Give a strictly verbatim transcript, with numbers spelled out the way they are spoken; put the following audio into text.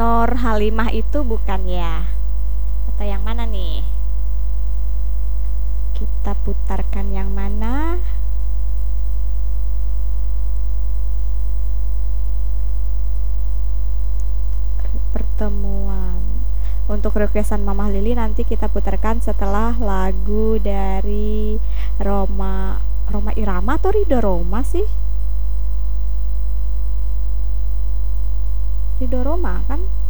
Nur Halimah itu bukan ya? Atau yang mana nih? Kita putarkan yang mana? Pertemuan. Untuk requestan Mamah Lili nanti kita putarkan setelah lagu dari Roma Roma Irama atau Ridho Roma sih? Ridho Roma kan?